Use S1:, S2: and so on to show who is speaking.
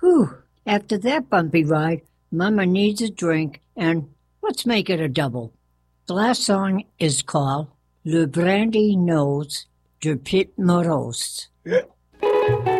S1: Whew, after that bumpy ride, Mama needs a drink, and let's make it a double. The last song is called Le Brandy Nose de Pit Morose.